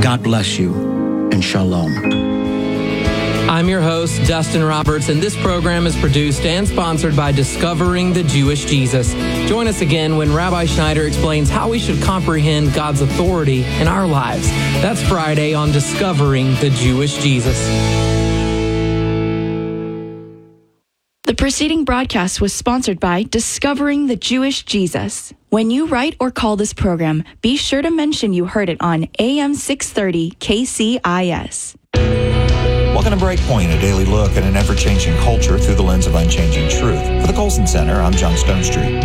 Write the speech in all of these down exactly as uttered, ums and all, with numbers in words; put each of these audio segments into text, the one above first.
God bless you, and shalom. I'm your host, Dustin Roberts, and this program is produced and sponsored by Discovering the Jewish Jesus. Join us again when Rabbi Schneider explains how we should comprehend God's authority in our lives. That's Friday on Discovering the Jewish Jesus. The preceding broadcast was sponsored by Discovering the Jewish Jesus. When you write or call this program, be sure to mention you heard it on A M six thirty K C I S. Welcome to Breakpoint, a daily look at an ever-changing culture through the lens of unchanging truth. For the Colson Center, I'm John Stonestreet.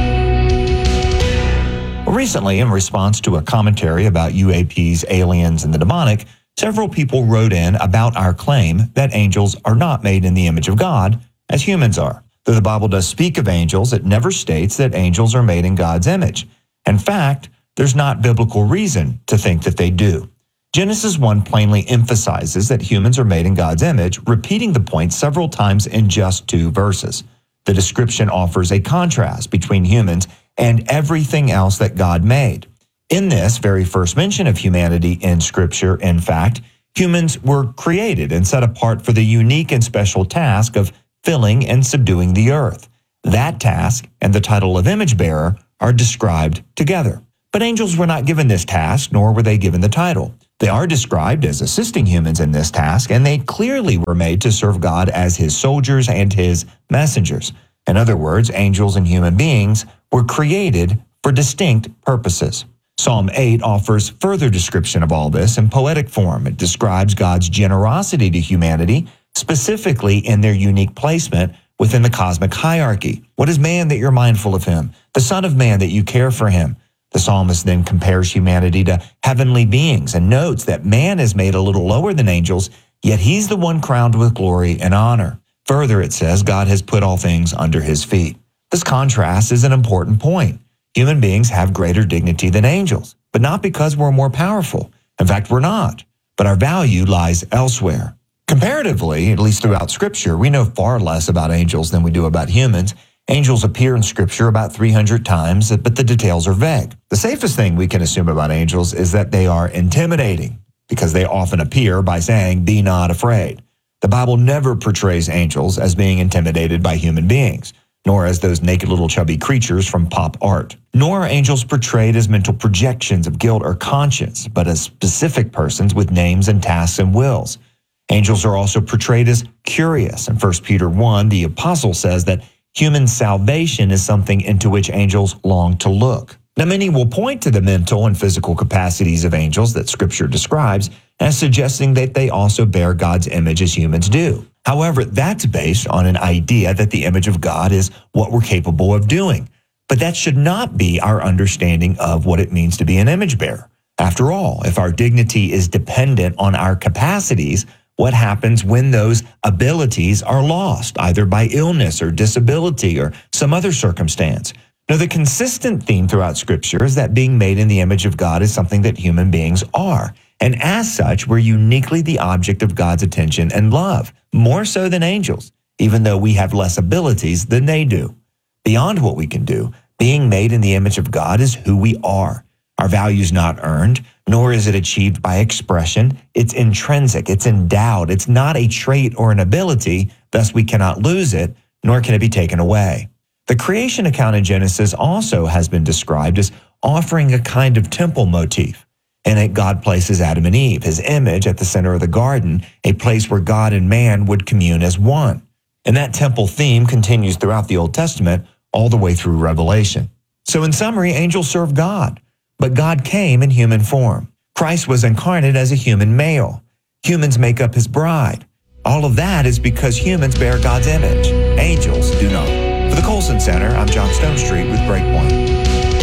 Well, recently, in response to a commentary about U A P's aliens and the demonic, several people wrote in about our claim that angels are not made in the image of God, as humans are. Though the Bible does speak of angels, it never states that angels are made in God's image. In fact, there's not biblical reason to think that they do. Genesis one plainly emphasizes that humans are made in God's image, repeating the point several times in just two verses. The description offers a contrast between humans and everything else that God made. In this very first mention of humanity in Scripture, in fact, humans were created and set apart for the unique and special task of filling and subduing the earth. That task and the title of image bearer are described together. But angels were not given this task, nor were they given the title. They are described as assisting humans in this task, and they clearly were made to serve God as his soldiers and his messengers. In other words, angels and human beings were created for distinct purposes. Psalm eight offers further description of all this in poetic form. It describes God's generosity to humanity, specifically in their unique placement within the cosmic hierarchy. What is man that you're mindful of him? The Son of Man that you care for him? The psalmist then compares humanity to heavenly beings and notes that man is made a little lower than angels, yet he's the one crowned with glory and honor. Further, it says God has put all things under his feet. This contrast is an important point. Human beings have greater dignity than angels, but not because we're more powerful. In fact, we're not, but our value lies elsewhere. Comparatively, at least throughout Scripture, we know far less about angels than we do about humans. Angels appear in Scripture about three hundred times, but the details are vague. The safest thing we can assume about angels is that they are intimidating, because they often appear by saying, "Be not afraid." The Bible never portrays angels as being intimidated by human beings, nor as those naked little chubby creatures from pop art. Nor are angels portrayed as mental projections of guilt or conscience, but as specific persons with names and tasks and wills. Angels are also portrayed as curious. In First Peter one, the apostle says that human salvation is something into which angels long to look. Now, many will point to the mental and physical capacities of angels that Scripture describes as suggesting that they also bear God's image as humans do. However, that's based on an idea that the image of God is what we're capable of doing. But that should not be our understanding of what it means to be an image bearer. After all, if our dignity is dependent on our capacities, what happens when those abilities are lost, either by illness or disability or some other circumstance? Now, the consistent theme throughout Scripture is that being made in the image of God is something that human beings are. And as such, we're uniquely the object of God's attention and love, more so than angels, even though we have less abilities than they do. Beyond what we can do, being made in the image of God is who we are. Our value is not earned, nor is it achieved by expression. It's intrinsic, it's endowed. It's not a trait or an ability, thus we cannot lose it, nor can it be taken away. The creation account in Genesis also has been described as offering a kind of temple motif. In it, God places Adam and Eve, his image, at the center of the garden, a place where God and man would commune as one. And that temple theme continues throughout the Old Testament, all the way through Revelation. So in summary, angels serve God. But God came in human form. Christ was incarnate as a human male. Humans make up his bride. All of that is because humans bear God's image. Angels do not. For the Colson Center, I'm John Stonestreet with Breakpoint.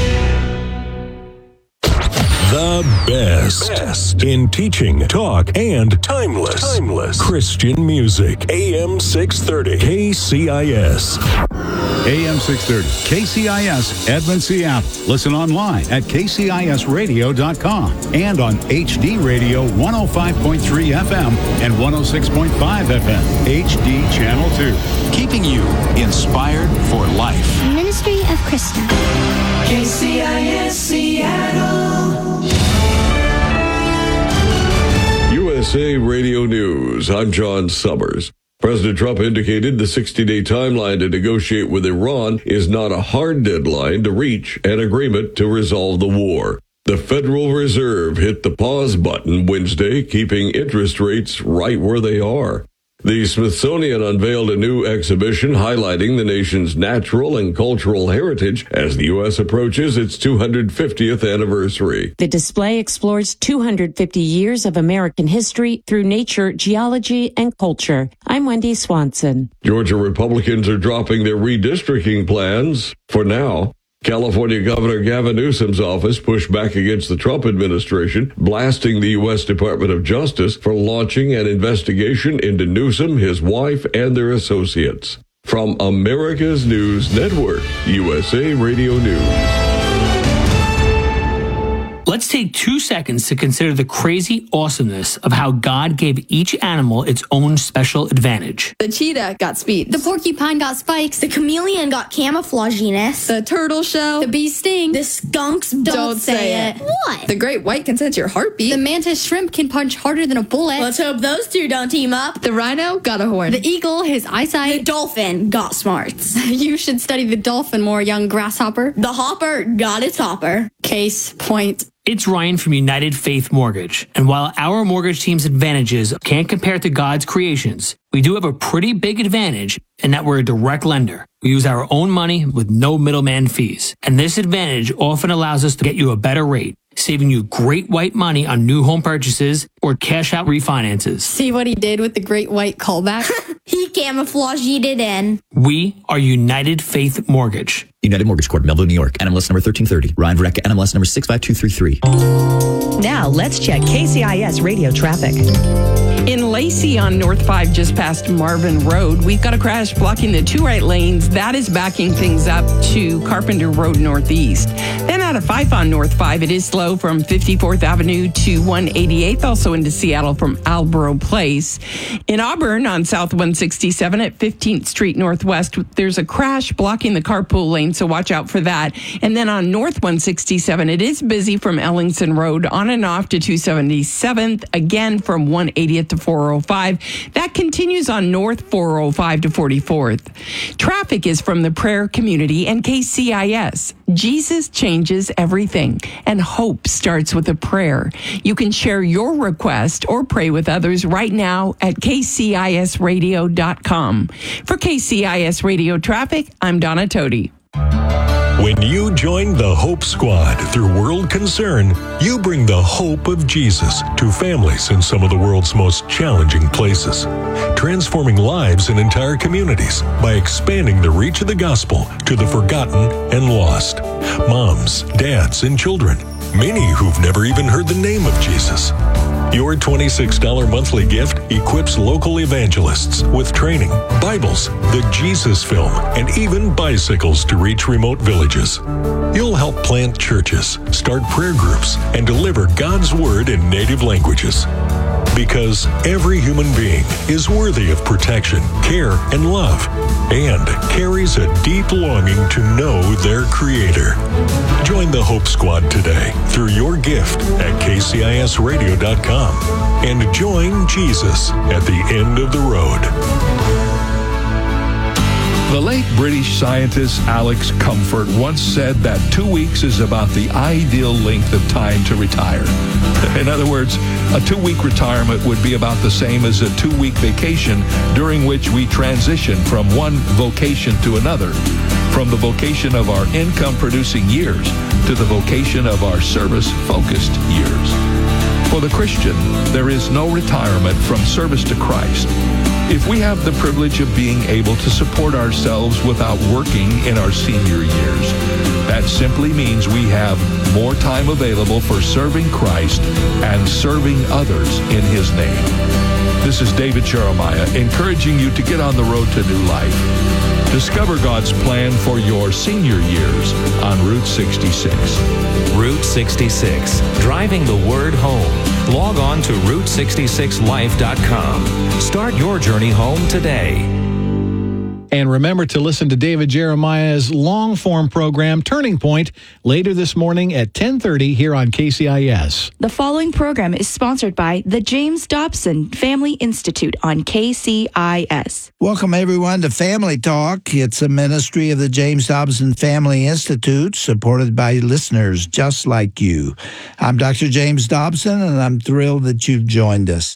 The best, best in teaching, talk, and timeless, timeless Christian music. A M six thirty K C I S. A M six thirty K C I S Edmond Seattle. Listen online at K C I S radio dot com and on H D Radio one oh five point three F M and one oh six point five F M, H D Channel two. Keeping you inspired for life. Ministry of Krista. K C I S Seattle. S A Radio News. I'm John Summers. President Trump indicated the sixty-day timeline to negotiate with Iran is not a hard deadline to reach an agreement to resolve the war. The Federal Reserve hit the pause button Wednesday, keeping interest rates right where they are. The Smithsonian unveiled a new exhibition highlighting the nation's natural and cultural heritage as the U S approaches its two hundred fiftieth anniversary. The display explores two hundred fifty years of American history through nature, geology, and culture. I'm Wendy Swanson. Georgia Republicans are dropping their redistricting plans for now. California Governor Gavin Newsom's office pushed back against the Trump administration, blasting the U S Department of Justice for launching an investigation into Newsom, his wife, and their associates. From America's News Network, U S A Radio News. Let's take two seconds to consider the crazy awesomeness of how God gave each animal its own special advantage. The cheetah got speed. The porcupine got spikes. The chameleon got camouflaginess. The turtle shell. The bee sting. The skunks don't, don't say, say it. it. What? The great white can sense your heartbeat. The mantis shrimp can punch harder than a bullet. Let's hope those two don't team up. The rhino got a horn. The eagle, his eyesight. The dolphin got smarts. You should study the dolphin more, young grasshopper. The hopper got its hopper. Case point. It's Ryan from United Faith Mortgage, and while our mortgage team's advantages can't compare to God's creations, we do have a pretty big advantage in that we're a direct lender. We use our own money with no middleman fees, and this advantage often allows us to get you a better rate, saving you great white money on new home purchases or cash out refinances. See what he did with the great white callback? He camouflaged it in. We are United Faith Mortgage. United Mortgage Corp, Melville, New York. N M L S number thirteen thirty. Ryan Verrecka, N M L S number six five two three three. Now let's check K C I S radio traffic. In Lacey on North five, just past Marvin Road, we've got a crash blocking the two right lanes. That is backing things up to Carpenter Road Northeast. Then out of five on North five, it is slow from fifty-fourth Avenue to one eighty-eighth, also into Seattle from Albro Place. In Auburn on South one sixty-seven at fifteenth Street Northwest, there's a crash blocking the carpool lane, so watch out for that. And then on North one sixty-seven, it is busy from Ellingson Road on and off to two seventy-seventh, again from one eightieth to four oh five. That continues on North four oh five to forty-fourth. Traffic is from the prayer community and K C I S. Jesus changes everything, and hope starts with a prayer. You can share your request or pray with others right now at K C I S radio dot com. For K C I S Radio Traffic, I'm Donna Toti. When you join the Hope Squad through World Concern, you bring the hope of Jesus to families in some of the world's most challenging places, transforming lives in entire communities by expanding the reach of the gospel to the forgotten and lost. Moms, dads, and children, many who've never even heard the name of Jesus. Your twenty-six dollars monthly gift equips local evangelists with training, Bibles, the Jesus Film, and even bicycles to reach remote villages. You'll help plant churches, start prayer groups, and deliver God's Word in native languages. Because every human being is worthy of protection, care, and love, and carries a deep longing to know their Creator. Join the Hope Squad today through your gift at K C I S radio dot com and join Jesus at the end of the road. The late British scientist Alex Comfort once said that two weeks is about the ideal length of time to retire. In other words, a two-week retirement would be about the same as a two-week vacation during which we transition from one vocation to another, from the vocation of our income-producing years to the vocation of our service-focused years. For the Christian, there is no retirement from service to Christ. If we have the privilege of being able to support ourselves without working in our senior years, that simply means we have more time available for serving Christ and serving others in His name. This is David Jeremiah encouraging you to get on the road to new life. Discover God's plan for your senior years on Route sixty-six. Route sixty-six, driving the word home. Log on to route sixty-six life dot com. Start your journey home today. And remember to listen to David Jeremiah's long-form program, Turning Point, later this morning at ten thirty here on K C I S. The following program is sponsored by the James Dobson Family Institute on K C I S. Welcome, everyone, to Family Talk. It's a ministry of the James Dobson Family Institute, supported by listeners just like you. I'm Doctor James Dobson, and I'm thrilled that you've joined us.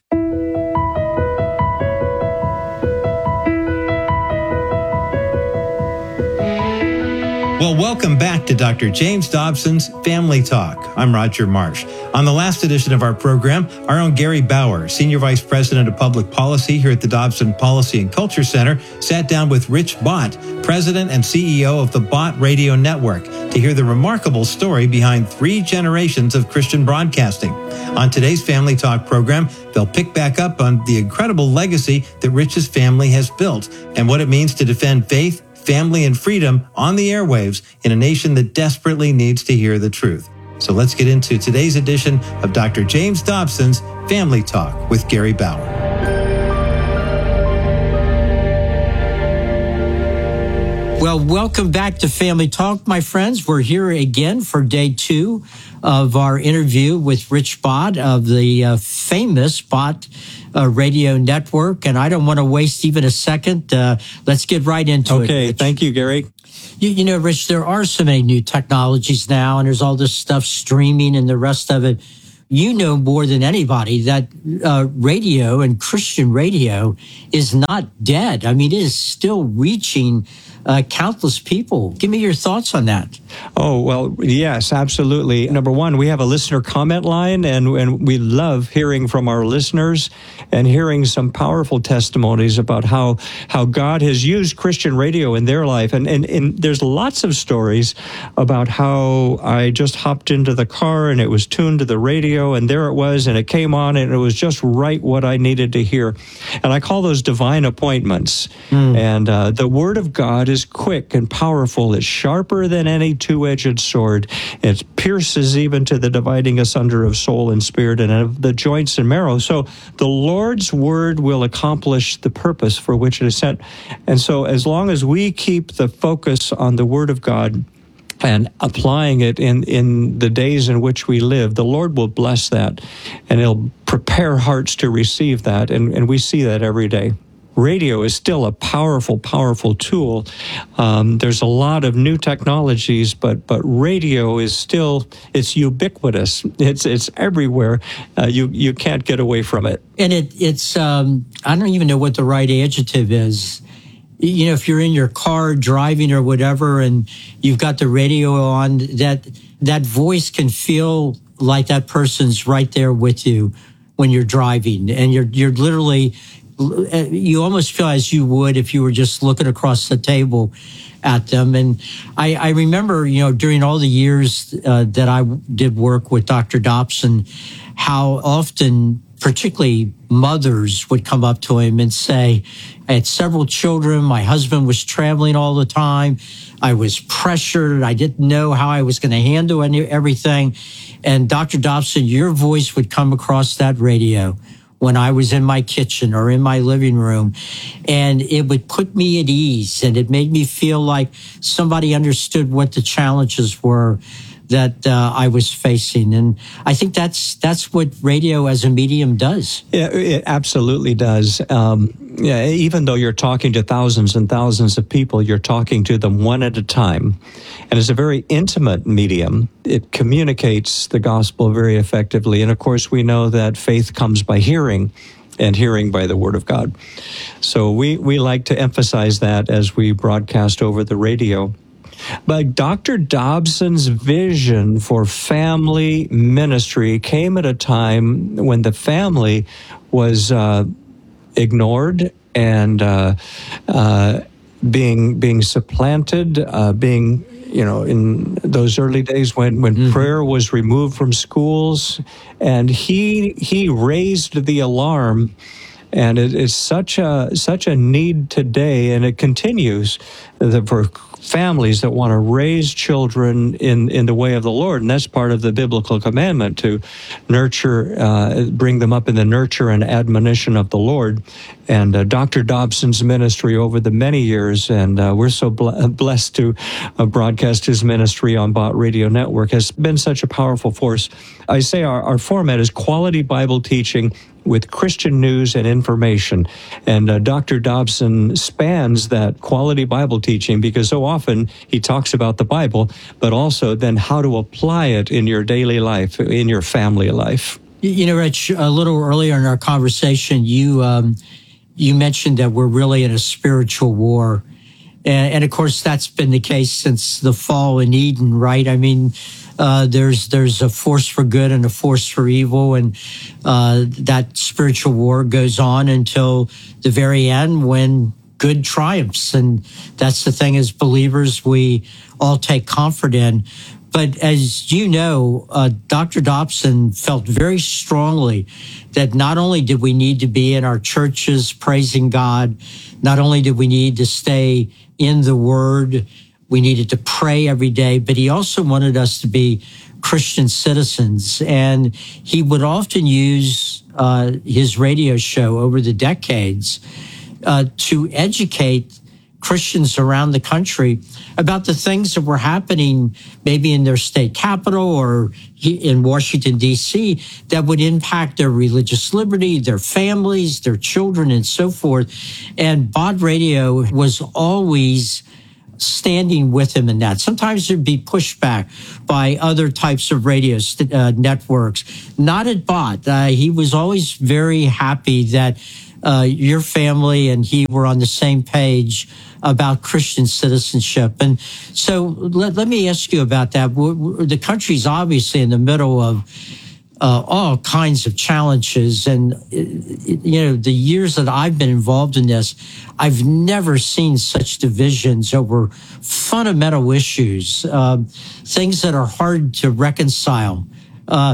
Well, welcome back to Doctor James Dobson's Family Talk. I'm Roger Marsh. On the last edition of our program, our own Gary Bauer, Senior Vice President of Public Policy here at the Dobson Policy and Culture Center, sat down with Rich Bott, President and C E O of the Bott Radio Network, to hear the remarkable story behind three generations of Christian broadcasting. On today's Family Talk program, they'll pick back up on the incredible legacy that Rich's family has built and what it means to defend faith, family, and freedom on the airwaves in a nation that desperately needs to hear the truth. So let's get into today's edition of Doctor James Dobson's Family Talk with Gary Bauer. Well, welcome back to Family Talk, my friends. We're here again for day two of our interview with Rich Bott of the uh, famous Bott uh, Radio Network. And I don't want to waste even a second. Uh, let's get right into okay, it. Okay, thank you, Gary. You, you know, Rich, there are so many new technologies now, and there's all this stuff streaming and the rest of it. You know more than anybody that uh, radio and Christian radio is not dead. I mean, it is still reaching uh, countless people. Give me your thoughts on that. Oh, well, yes, absolutely. Number one, we have a listener comment line, and, and we love hearing from our listeners and hearing some powerful testimonies about how, how God has used Christian radio in their life. And, and, and there's lots of stories about how I just hopped into the car and it was tuned to the radio, and there it was, and it came on, and it was just right what I needed to hear. And I call those divine appointments. Mm. And uh, the Word of God is quick and powerful. It's sharper than any two-edged sword. It pierces even to the dividing asunder of soul and spirit and of the joints and marrow. So the Lord's Word will accomplish the purpose for which it is sent. And so as long as we keep the focus on the Word of God and applying it in, in the days in which we live, the Lord will bless that, and He'll prepare hearts to receive that, and, and we see that every day. Radio is still a powerful, powerful tool. Um, there's a lot of new technologies, but but radio is still, it's ubiquitous. It's it's everywhere. Uh, you you can't get away from it. And it it's um, I don't even know what the right adjective is. You know, if you're in your car driving or whatever, and you've got the radio on, that that voice can feel like that person's right there with you when you're driving, and you're you're literally. You almost feel as you would if you were just looking across the table at them. And I, I remember, you know, during all the years uh, that I did work with Doctor Dobson, how often, particularly mothers, would come up to him and say, I had several children. My husband was traveling all the time. I was pressured. I didn't know how I was going to handle any, everything. And Doctor Dobson, your voice would come across that radio when I was in my kitchen or in my living room, and it would put me at ease, and it made me feel like somebody understood what the challenges were that uh, I was facing. And I think that's that's what radio as a medium does. Yeah, it absolutely does. Um, yeah, even though you're talking to thousands and thousands of people, you're talking to them one at a time. And it's a very intimate medium. It communicates the gospel very effectively. And of course, we know that faith comes by hearing, and hearing by the Word of God. So we, we like to emphasize that as we broadcast over the radio. But Doctor Dobson's vision for family ministry came at a time when the family was uh, ignored and uh, uh, being being supplanted, uh, being, you know, in those early days when, when mm-hmm. prayer was removed from schools, and he he raised the alarm. And it is such a such a need today, and it continues for families that want to raise children in, in the way of the Lord. And that's part of the biblical commandment to nurture, uh, bring them up in the nurture and admonition of the Lord. And uh, Doctor Dobson's ministry over the many years, and uh, we're so bl- blessed to uh, broadcast his ministry on Bott Radio Network, has been such a powerful force. I say our, our format is quality Bible teaching with Christian news and information. And uh, Doctor Dobson spans that quality Bible teaching because so often he talks about the Bible, but also then how to apply it in your daily life, in your family life. You know, Rich, a little earlier in our conversation, you um, you mentioned that we're really in a spiritual war. And, and of course, that's been the case since the fall in Eden, right? I mean, Uh, there's there's a force for good and a force for evil, and uh, that spiritual war goes on until the very end when good triumphs. And that's the thing, as believers, we all take comfort in. But as you know, uh, Doctor Dobson felt very strongly that not only did we need to be in our churches praising God, not only did we need to stay in the Word, we needed to pray every day, but he also wanted us to be Christian citizens. And he would often use uh, his radio show over the decades uh, to educate Christians around the country about the things that were happening maybe in their state capital or in Washington, D C, that would impact their religious liberty, their families, their children, and so forth. And Bott Radio was always standing with him in that. Sometimes there'd be pushback by other types of radio st- uh, networks. Not at Bott. Uh, he was always very happy that uh, your family and he were on the same page about Christian citizenship. And so let, let me ask you about that. We're, we're, the country's obviously in the middle of Uh, all kinds of challenges. And, you know, the years that I've been involved in this, I've never seen such divisions over fundamental issues, uh, things that are hard to reconcile. Uh,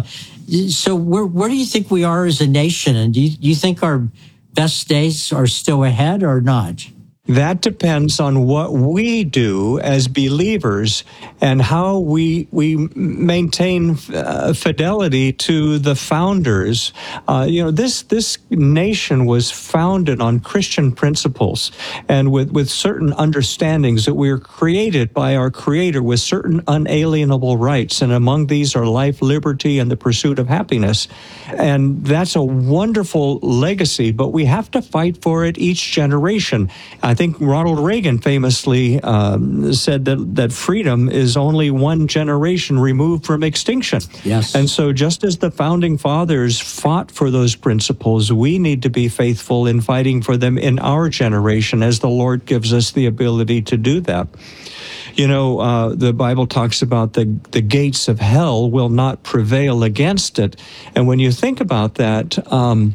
so where, where do you think we are as a nation? And do you, do you think our best days are still ahead or not? That depends on what we do as believers and how we we maintain uh, fidelity to the founders. Uh, you know, this this nation was founded on Christian principles and with, with certain understandings that we are created by our Creator with certain unalienable rights. And among these are life, liberty, and the pursuit of happiness. And that's a wonderful legacy, but we have to fight for it each generation. I think Ronald Reagan famously um, said that, that freedom is only one generation removed from extinction. Yes. And so just as the founding fathers fought for those principles, we need to be faithful in fighting for them in our generation as the Lord gives us the ability to do that. You know, uh, the Bible talks about the, the gates of hell will not prevail against it. And when you think about that, um,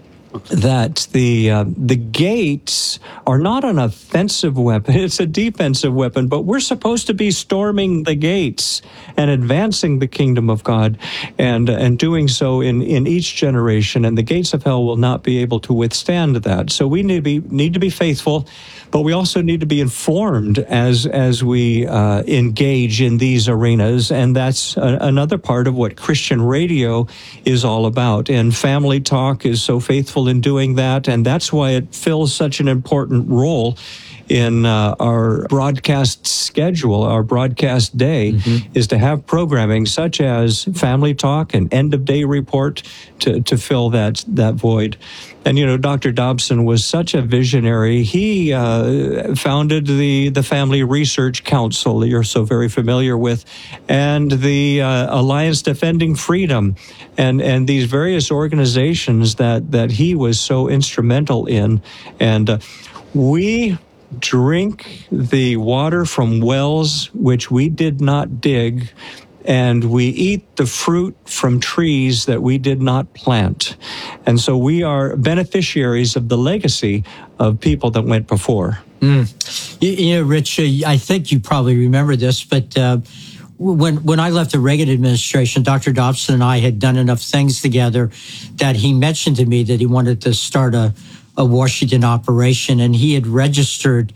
that the uh, the gates are not an offensive weapon, it's a defensive weapon, but we're supposed to be storming the gates and advancing the kingdom of God and and doing so in, in each generation, and the gates of hell will not be able to withstand that. So we need to be need to be faithful, but we also need to be informed as as we uh, engage in these arenas, and that's a, another part of what Christian radio is all about. And Family Talk is so faithful in doing that, and that's why it fills such an important role in uh, our broadcast schedule, our broadcast day, mm-hmm. is to have programming such as Family Talk and End of Day Report to, to fill that that void. And, you know, Doctor Dobson was such a visionary. He uh, founded the, the Family Research Council that you're so very familiar with, and the uh, Alliance Defending Freedom, and, and these various organizations that, that he was so instrumental in. And uh, we drink the water from wells which we did not dig, and we eat the fruit from trees that we did not plant. And so we are beneficiaries of the legacy of people that went before. Mm. You, you know, Rich, uh, I think you probably remember this, but uh, when when I left the Reagan administration, Doctor Dobson and I had done enough things together that he mentioned to me that he wanted to start a, a Washington operation, and he had registered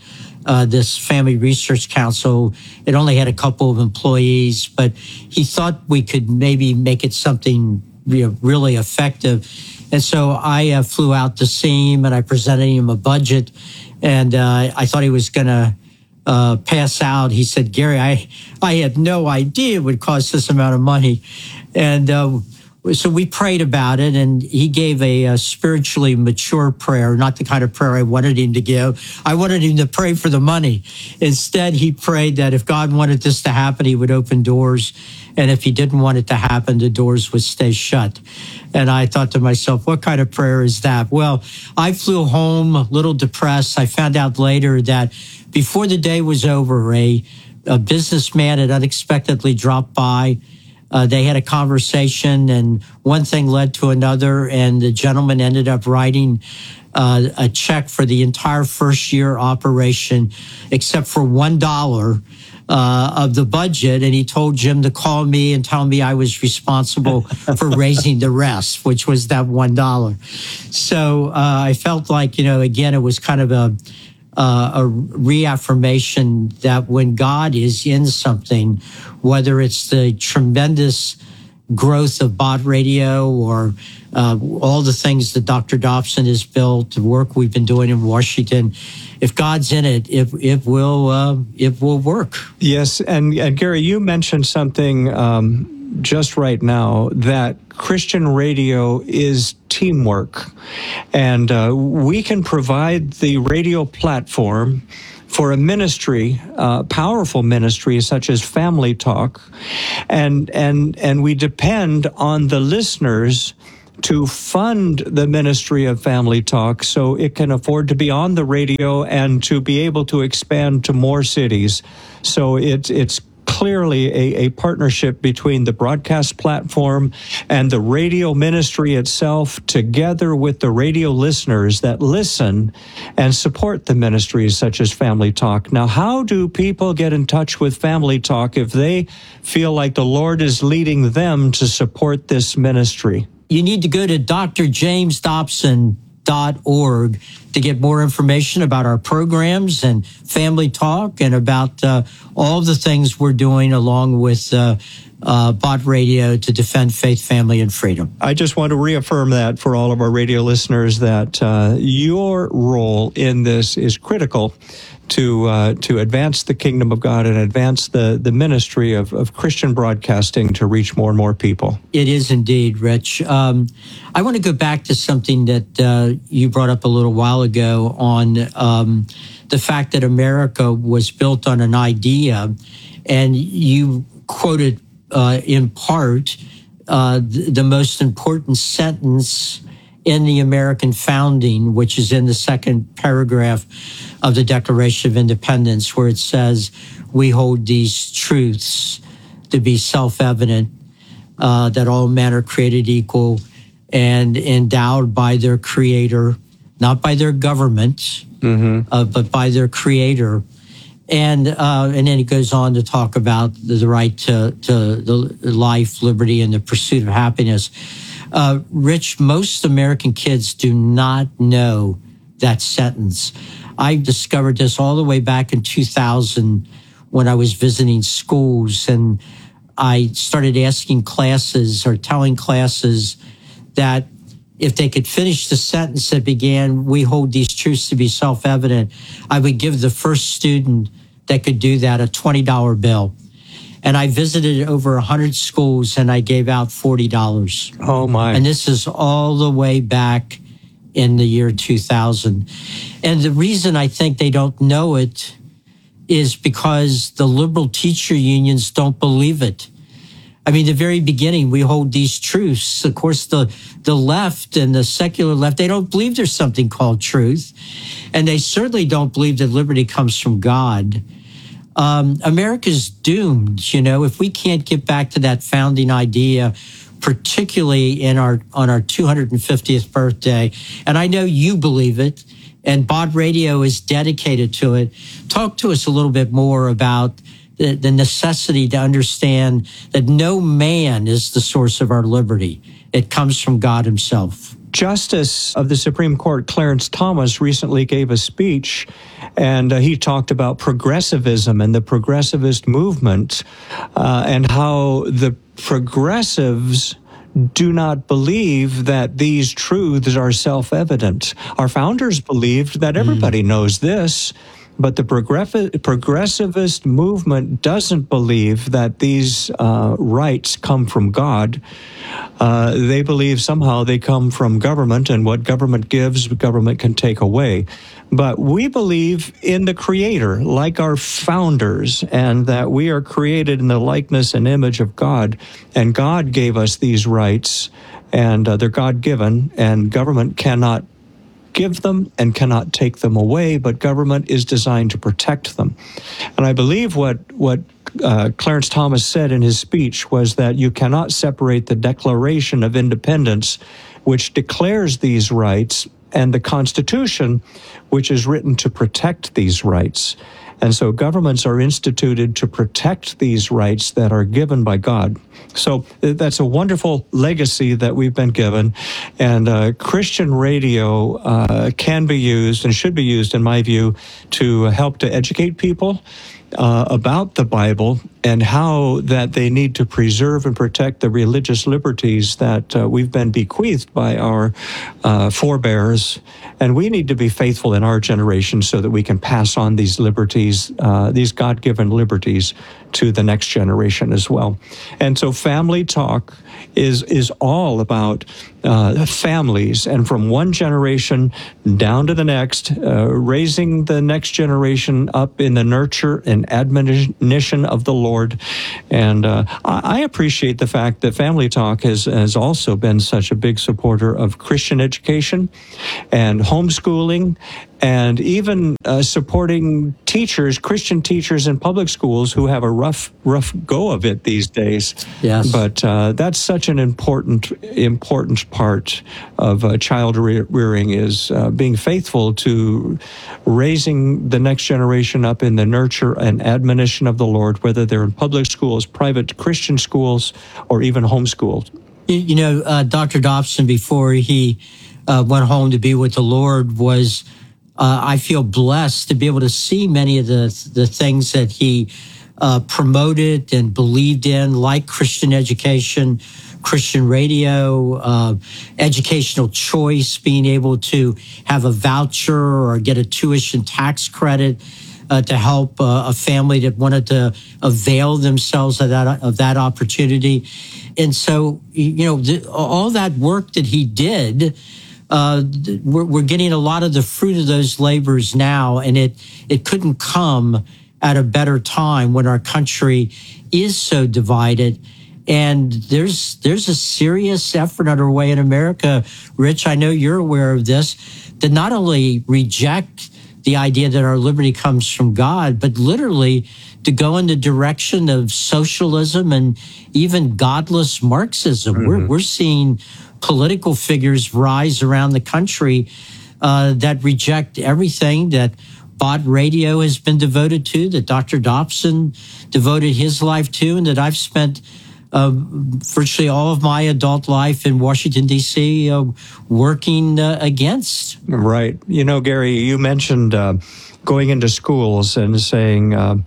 uh, this Family Research Council. It only had a couple of employees, but he thought we could maybe make it something you know, really effective. And so I uh, flew out to see him, and I presented him a budget, and uh, I thought he was going to uh, pass out. He said, Gary, I, I had no idea it would cost this amount of money. And uh, so we prayed about it, and he gave a, a spiritually mature prayer, not the kind of prayer I wanted him to give. I wanted him to pray for the money. Instead, he prayed that if God wanted this to happen, he would open doors. And if he didn't want it to happen, the doors would stay shut. And I thought to myself, what kind of prayer is that? Well, I flew home a little depressed. I found out later that before the day was over, a, a businessman had unexpectedly dropped by. Uh, they had a conversation, and one thing led to another, and the gentleman ended up writing uh, a check for the entire first year operation, except for one dollar uh, of the budget. And he told Jim to call me and tell me I was responsible for raising the rest, which was that one dollar. So uh, I felt like, you know, again, it was kind of a Uh, a reaffirmation that when God is in something, whether it's the tremendous growth of Bott Radio or uh, all the things that Doctor Dobson has built, the work we've been doing in Washington, if God's in it, it, it will uh, it will work. Yes, and, and Gary, you mentioned something um, just right now, that Christian radio is teamwork. And uh, we can provide the radio platform for a ministry, uh, powerful ministry such as Family Talk. And, and, and we depend on the listeners to fund the ministry of Family Talk so it can afford to be on the radio and to be able to expand to more cities. So it's, it's clearly a, a partnership between the broadcast platform and the radio ministry itself, together with the radio listeners that listen and support the ministries such as Family Talk. Now, how do people get in touch with Family Talk if they feel like the Lord is leading them to support this ministry? You need to go to D R James Dobson dot org to get more information about our programs and Family Talk and about uh, all the things we're doing along with uh, uh, Bott Radio to defend faith, family, and freedom. I just want to reaffirm that for all of our radio listeners, that uh, your role in this is critical to uh, to advance the kingdom of God and advance the, the ministry of, of Christian broadcasting to reach more and more people. It is indeed, Rich. Um, I want to go back to something that uh, you brought up a little while ago on um, the fact that America was built on an idea, and you quoted uh, in part uh, the, the most important sentence in the American founding, which is in the second paragraph of the Declaration of Independence, where it says, we hold these truths to be self-evident, uh, that all men are created equal and endowed by their creator, not by their government, mm-hmm. uh, but by their creator. And uh, and then he goes on to talk about the, the right to, to the life, liberty, and the pursuit of happiness. Uh, Rich, most American kids do not know that sentence. I discovered this all the way back in two thousand when I was visiting schools, and I started asking classes or telling classes that if they could finish the sentence that began, we hold these truths to be self-evident, I would give the first student that could do that a twenty dollar bill. And I visited over one hundred schools, and I gave out forty dollars. Oh, my. And this is all the way back in the year two thousand. And the reason I think they don't know it is because the liberal teacher unions don't believe it. I mean, the very beginning, we hold these truths. Of course, the, the left and the secular left, they don't believe there's something called truth. And they certainly don't believe that liberty comes from God. Um, America's doomed, you know, if we can't get back to that founding idea, particularly in our on our two hundred fiftieth birthday. And I know you believe it, and Bott Radio is dedicated to it. Talk to us a little bit more about the, the necessity to understand that no man is the source of our liberty. It comes from God himself. Justice of the Supreme Court, Clarence Thomas, recently gave a speech, and uh, he talked about progressivism and the progressivist movement, uh, and how the progressives do not believe that these truths are self-evident. Our founders believed that everybody mm. knows this, but the progressive, progressivist movement doesn't believe that these uh, rights come from God. Uh, they believe somehow they come from government, and what government gives, government can take away. But we believe in the Creator, like our founders, and that we are created in the likeness and image of God, and God gave us these rights, and uh, they're God-given, and government cannot give them and cannot take them away, but government is designed to protect them. And I believe what what uh, Clarence Thomas said in his speech was that you cannot separate the Declaration of Independence, which declares these rights, and the Constitution, which is written to protect these rights. And so governments are instituted to protect these rights that are given by God. So that's a wonderful legacy that we've been given. And uh, Christian radio uh, can be used and should be used, in my view, to help to educate people uh, about the Bible and how that they need to preserve and protect the religious liberties that uh, we've been bequeathed by our uh, forebears. And we need to be faithful in our generation so that we can pass on these liberties, uh, these God-given liberties, to the next generation as well. And so Family Talk is is all about uh, families, and from one generation down to the next, uh, raising the next generation up in the nurture and admonition of the Lord. And uh, I appreciate the fact that Family Talk has, has also been such a big supporter of Christian education and homeschooling, and even uh, supporting teachers, Christian teachers in public schools who have a rough, rough go of it these days. Yes. But uh, that's such an important, important part of uh, child rearing is uh, being faithful to raising the next generation up in the nurture and admonition of the Lord, whether they're in public schools, private Christian schools, or even homeschooled. You, you know, uh, Doctor Dobson, before he uh, went home to be with the Lord, was Uh, I feel blessed to be able to see many of the the things that he uh, promoted and believed in, like Christian education, Christian radio, uh, educational choice, being able to have a voucher or get a tuition tax credit uh, to help uh, a family that wanted to avail themselves of that of that opportunity. And so, you know, the, all that work that he did, Uh, we're, we're getting a lot of the fruit of those labors now, and it, it couldn't come at a better time when our country is so divided. And there's there's a serious effort underway in America, Rich, I know you're aware of this, to not only reject the idea that our liberty comes from God, but literally to go in the direction of socialism and even godless Marxism. Mm-hmm. We're, we're seeing political figures rise around the country uh, that reject everything that Bott Radio has been devoted to, that Doctor Dobson devoted his life to, and that I've spent uh, virtually all of my adult life in Washington, D C, uh, working uh, against. Right. You know, Gary, you mentioned uh, going into schools and saying, uh,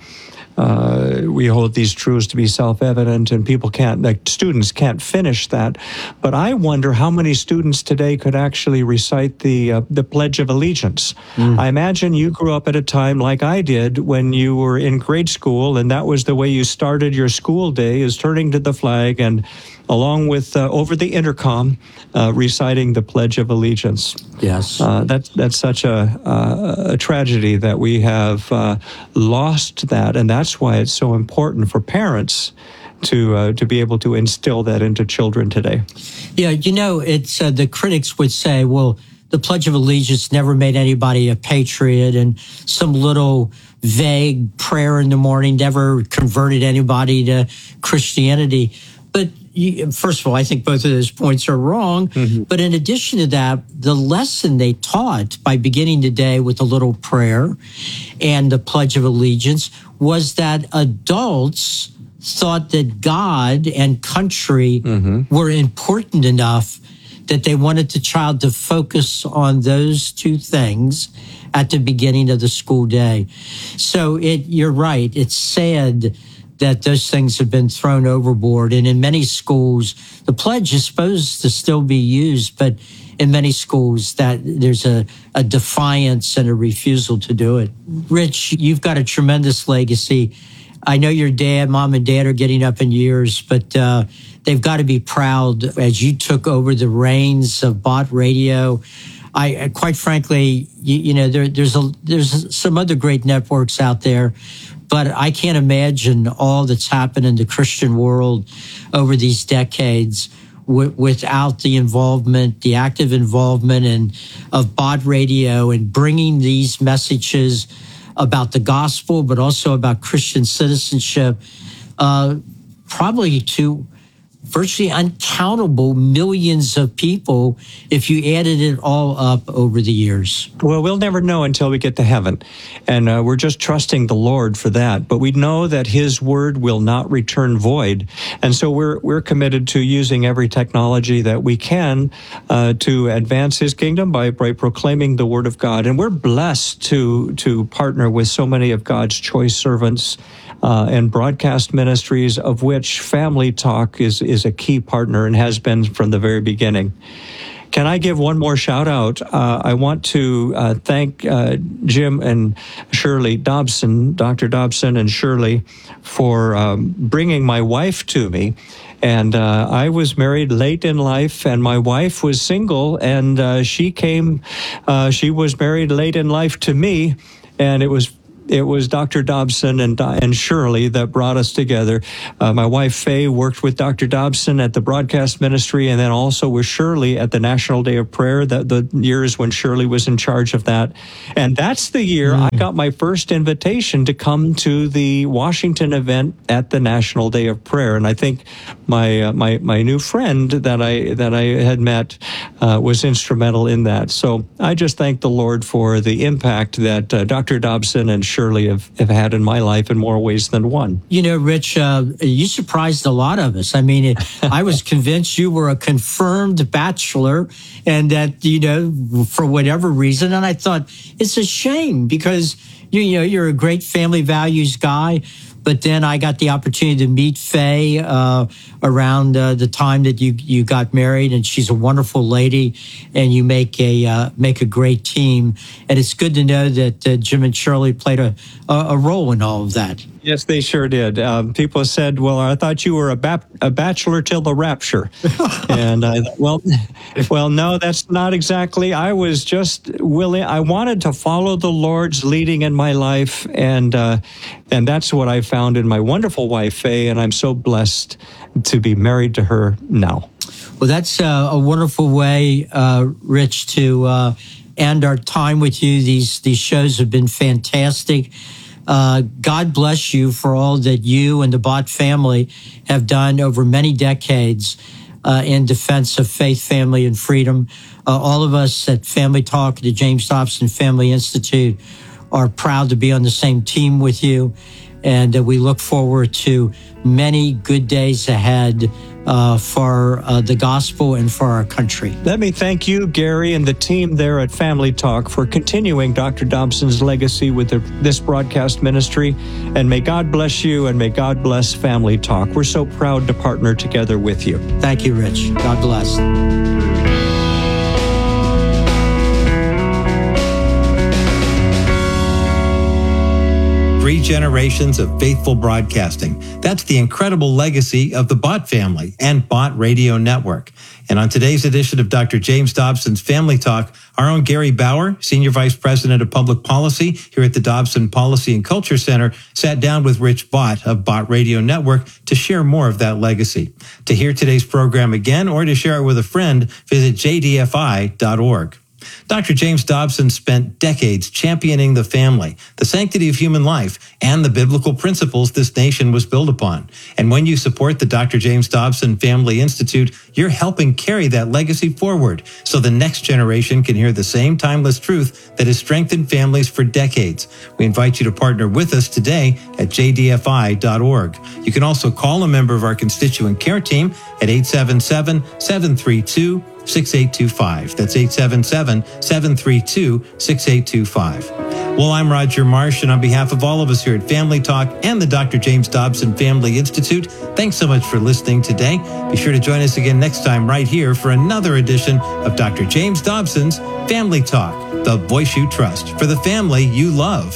Uh, we hold these truths to be self-evident, and people can't, like students can't finish that. But I wonder how many students today could actually recite the uh, the Pledge of Allegiance. Mm. I imagine you grew up at a time like I did when you were in grade school, and that was the way you started your school day, is turning to the flag and, along with uh, over the intercom, uh, reciting the Pledge of Allegiance. Yes, uh, that's that's such a, uh, a tragedy that we have uh, lost that, and that's why it's so important for parents to uh, to be able to instill that into children today. Yeah, you know, it's uh, the critics would say, well, the Pledge of Allegiance never made anybody a patriot, and some little vague prayer in the morning never converted anybody to Christianity. But you, first of all, I think both of those points are wrong. Mm-hmm. But in addition to that, the lesson they taught by beginning the day with a little prayer and the Pledge of Allegiance was that adults thought that God and country mm-hmm. were important enough that they wanted the child to focus on those two things at the beginning of the school day. So it, you're right. It's sad that those things have been thrown overboard. And in many schools, the pledge is supposed to still be used, but in many schools that there's a, a defiance and a refusal to do it. Rich, you've got a tremendous legacy. I know your dad, mom and dad are getting up in years, but uh, they've got to be proud as you took over the reins of Bott Radio. I, quite frankly, you, you know, there, there's a, there's some other great networks out there, but I can't imagine all that's happened in the Christian world over these decades w- without the involvement, the active involvement and of Bott Radio and bringing these messages about the gospel, but also about Christian citizenship, uh, probably to virtually uncountable millions of people if you added it all up over the years. Well, we'll never know until we get to heaven. And uh, we're just trusting the Lord for that. But we know that his word will not return void. And so we're we're committed to using every technology that we can uh, to advance his kingdom by, by proclaiming the word of God. And we're blessed to, to partner with so many of God's choice servants Uh, and broadcast ministries, of which Family Talk is, is a key partner and has been from the very beginning. Can I give one more shout out? Uh, I want to uh, thank uh, Jim and Shirley Dobson, Doctor Dobson and Shirley, for um, bringing my wife to me. And uh, I was married late in life, and my wife was single, and uh, she came, uh, she was married late in life to me, and it was It was Doctor Dobson and and Shirley that brought us together. Uh, my wife, Faye, worked with Doctor Dobson at the broadcast ministry and then also with Shirley at the National Day of Prayer, the, the years when Shirley was in charge of that. And that's the year mm. I got my first invitation to come to the Washington event at the National Day of Prayer. And I think my uh, my my new friend that I that I had met uh, was instrumental in that. So I just thank the Lord for the impact that uh, Doctor Dobson and Shirley surely have, have had in my life in more ways than one. You know, Rich, uh, you surprised a lot of us. I mean, it, I was convinced you were a confirmed bachelor and that, you know, for whatever reason. And I thought it's a shame because, you, you know, you're a great family values guy. But then I got the opportunity to meet Faye uh, around uh, the time that you you got married, and she's a wonderful lady, and you make a uh, make a great team. And it's good to know that uh, Jim and Shirley played a a role in all of that. Yes, they sure did. Um, people said, well, I thought you were a, ba- a bachelor till the rapture. and I thought, well, well, no, that's not exactly. I was just willing. I wanted to follow the Lord's leading in my life. And, uh, and that's what I found in my wonderful wife, Faye. And I'm so blessed to be married to her now. Well, that's uh, a wonderful way, uh, Rich, to uh, end our time with you. These, these shows have been fantastic. Uh, God bless you for all that you and the Bott family have done over many decades uh, in defense of faith, family, and freedom. Uh, all of us at Family Talk, the James Dobson Family Institute, are proud to be on the same team with you. And uh, we look forward to many good days ahead uh, for uh, the gospel and for our country. Let me thank you, Gary, and the team there at Family Talk for continuing Doctor Dobson's legacy with the, this broadcast ministry. And may God bless you, and may God bless Family Talk. We're so proud to partner together with you. Thank you, Rich. God bless. Three generations of faithful broadcasting. That's the incredible legacy of the Bott family and Bott Radio Network. And on today's edition of Doctor James Dobson's Family Talk, our own Gary Bauer, Senior Vice President of Public Policy here at the Dobson Policy and Culture Center, sat down with Rich Bott of Bott Radio Network to share more of that legacy. To hear today's program again or to share it with a friend, visit j d f i dot org. Doctor James Dobson spent decades championing the family, the sanctity of human life, and the biblical principles this nation was built upon. And when you support the Doctor James Dobson Family Institute, you're helping carry that legacy forward so the next generation can hear the same timeless truth that has strengthened families for decades. We invite you to partner with us today at j d f i dot org. You can also call a member of our constituent care team at eight seven seven, seven three two, six eight two five. That's eight seven seven, seven three two, six eight two five. Well, I'm Roger Marsh, and on behalf of all of us here at Family Talk and the Doctor James Dobson Family Institute, thanks so much for listening today. Be sure to join us again next time right here for another edition of Doctor James Dobson's Family Talk, the voice you trust for the family you love.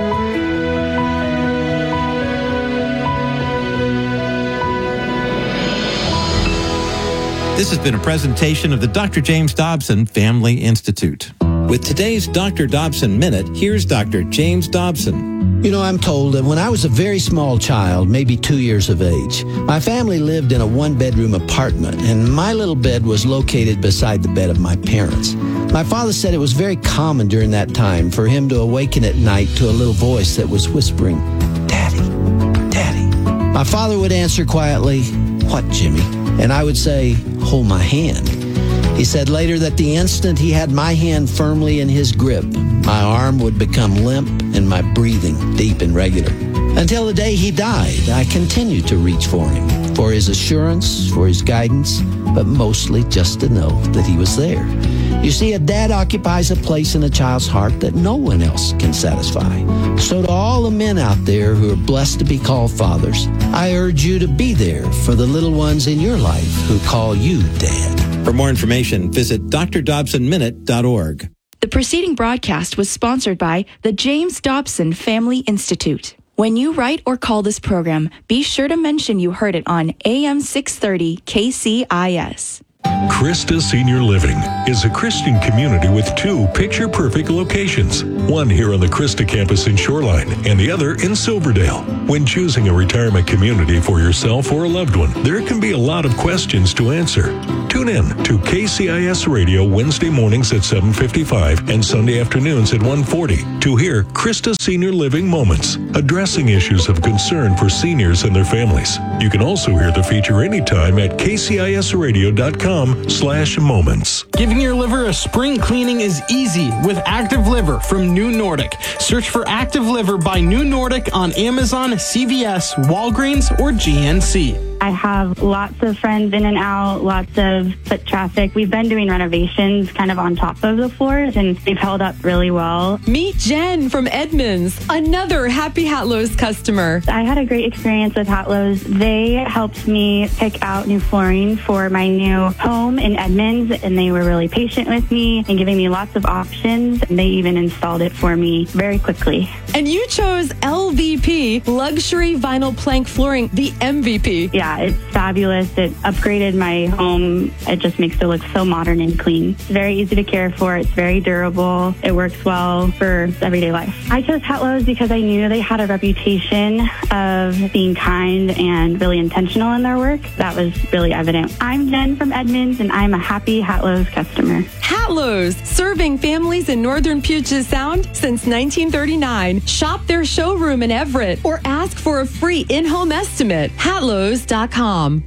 This has been a presentation of the Doctor James Dobson Family Institute. With today's Doctor Dobson Minute, here's Doctor James Dobson. You know, I'm told that when I was a very small child, maybe two years of age, my family lived in a one-bedroom apartment, and my little bed was located beside the bed of my parents. My father said it was very common during that time for him to awaken at night to a little voice that was whispering, "Daddy, Daddy." My father would answer quietly, "What, Jimmy?" And I would say, "Hold my hand." He said later that the instant he had my hand firmly in his grip, my arm would become limp and my breathing deep and regular. Until the day he died, I continued to reach for him, for his assurance, for his guidance, but mostly just to know that he was there. You see, a dad occupies a place in a child's heart that no one else can satisfy. So to all the men out there who are blessed to be called fathers, I urge you to be there for the little ones in your life who call you Dad. For more information, visit d r dobson minute dot org. The preceding broadcast was sponsored by the James Dobson Family Institute. When you write or call this program, be sure to mention you heard it on A M six thirty K C I S. Christa Senior Living is a Christian community with two picture-perfect locations, one here on the Christa campus in Shoreline and the other in Silverdale. When choosing a retirement community for yourself or a loved one, there can be a lot of questions to answer. Tune in to K C I S Radio Wednesday mornings at seven fifty-five and Sunday afternoons at one forty to hear Christa Senior Living Moments, addressing issues of concern for seniors and their families. You can also hear the feature anytime at k c i s radio dot com slash moments. Giving your liver a spring cleaning is easy with Active Liver from New Nordic. Search for Active Liver by New Nordic on Amazon, C V S, Walgreens, or G N C. I have lots of friends in and out, lots of foot traffic. We've been doing renovations kind of on top of the floors, and they've held up really well. Meet Jen from Edmonds, another Happy Hatlows customer. I had a great experience with Hatlows. They helped me pick out new flooring for my new home in Edmonds, and they were really patient with me and giving me lots of options. And they even installed it for me very quickly. And you chose L V P, Luxury Vinyl Plank Flooring, the M V P. Yeah. Yeah, it's fabulous. It upgraded my home. It just makes it look so modern and clean. It's very easy to care for. It's very durable. It works well for everyday life. I chose Hatlows because I knew they had a reputation of being kind and really intentional in their work. That was really evident. I'm Jen from Edmonds, and I'm a happy Hatlows customer. Hatlows, serving families in northern Puget Sound since nineteen thirty-nine. Shop their showroom in Everett or ask for a free in-home estimate. Hatlows dot com.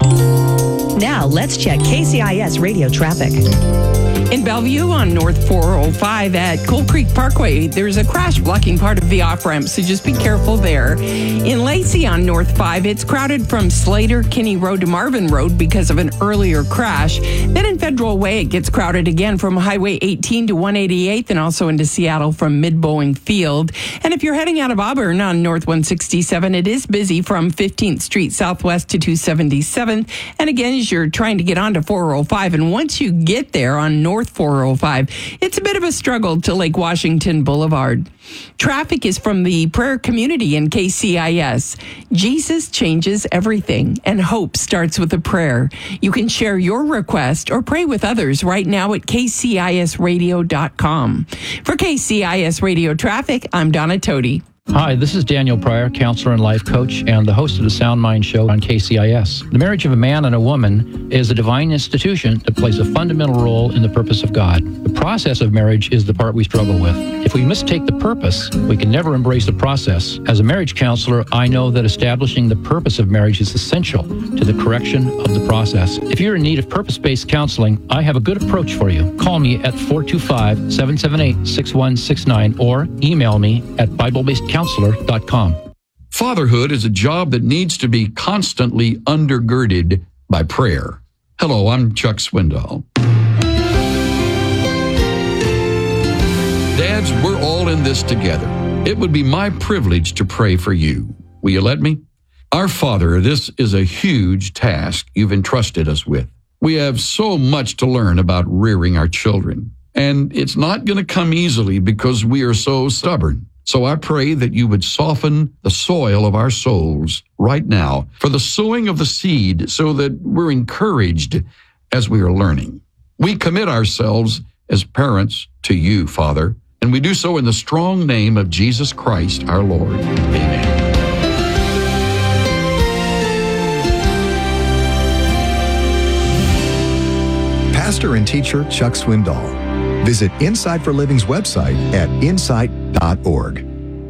Now let's check K C I S radio traffic. In Bellevue on North four oh five at Coal Creek Parkway, there's a crash blocking part of the off-ramp, so just be careful there. In Lacey on North five, it's crowded from Slater Kinney Road to Marvin Road because of an earlier crash. Then in Federal Way, it gets crowded again from Highway eighteen to one eighty-eighth and also into Seattle from Mid-Boeing Field. And if you're heading out of Auburn on North one sixty-seven, it is busy from fifteenth Street Southwest to two seventy-seventh. And again, as you're trying to get onto four oh five, and once you get there on North four oh five, it's a bit of a struggle to Lake Washington Boulevard. Traffic is from the prayer community in K C I S. Jesus changes everything, and hope starts with a prayer. You can share your request or pray with others right now at k c i s radio dot com. For K C I S Radio Traffic, I'm Donna Toti. Hi, this is Daniel Pryor, counselor and life coach, and the host of the Sound Mind Show on K C I S. The marriage of a man and a woman is a divine institution that plays a fundamental role in the purpose of God. The process of marriage is the part we struggle with. If we mistake the purpose, we can never embrace the process. As a marriage counselor, I know that establishing the purpose of marriage is essential to the correction of the process. If you're in need of purpose-based counseling, I have a good approach for you. Call me at four two five, seven seven eight, six one six nine or email me at bible based counselor dot com. Fatherhood is a job that needs to be constantly undergirded by prayer. Hello, I'm Chuck Swindoll. in this together. It would be my privilege to pray for you. Will you let me? Our Father, this is a huge task you've entrusted us with. We have so much to learn about rearing our children, and it's not going to come easily because we are so stubborn. So I pray that you would soften the soil of our souls right now for the sowing of the seed so that we're encouraged as we are learning. We commit ourselves as parents to you, Father, and we do so in the strong name of Jesus Christ, our Lord. Amen. Pastor and teacher Chuck Swindoll. Visit Insight for Living's website at insight dot org.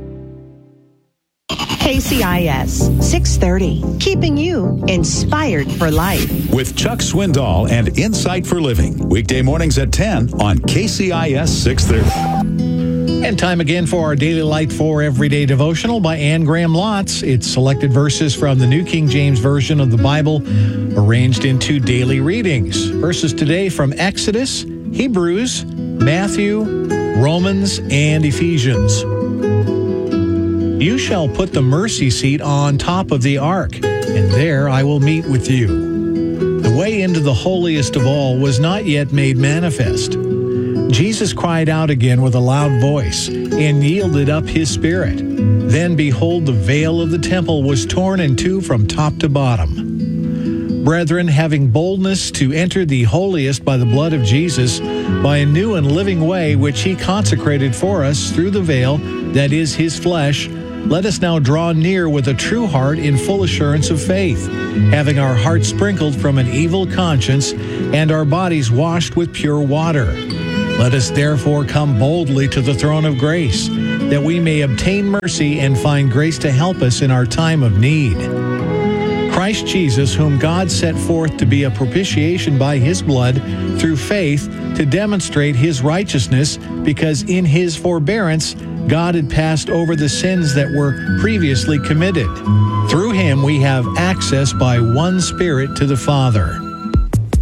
K C I S six thirty, keeping you inspired for life. With Chuck Swindoll and Insight for Living. Weekday mornings at ten on K C I S six thirty. And time again for our Daily Light for Everyday Devotional by Anne Graham Lotz. It's selected verses from the New King James Version of the Bible, arranged into daily readings. Verses today from Exodus, Hebrews, Matthew, Romans, and Ephesians. You shall put the mercy seat on top of the ark, and there I will meet with you. The way into the holiest of all was not yet made manifest. Jesus cried out again with a loud voice and yielded up his spirit. Then behold, the veil of the temple was torn in two from top to bottom. Brethren, having boldness to enter the holiest by the blood of Jesus, by a new and living way which he consecrated for us through the veil, that is his flesh, let us now draw near with a true heart in full assurance of faith, having our hearts sprinkled from an evil conscience and our bodies washed with pure water. Let us therefore come boldly to the throne of grace, that we may obtain mercy and find grace to help us in our time of need. Christ Jesus, whom God set forth to be a propitiation by his blood through faith to demonstrate his righteousness, because in his forbearance God had passed over the sins that were previously committed. Through him we have access by one Spirit to the Father.